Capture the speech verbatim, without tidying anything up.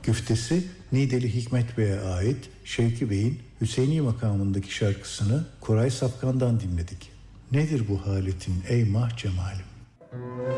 Güftesi Nideli Hikmet Bey'e ait Şevki Bey'in Hüseyni makamındaki şarkısını Koray Safkan'dan dinledik. Nedir bu haletin ey mah cemalim?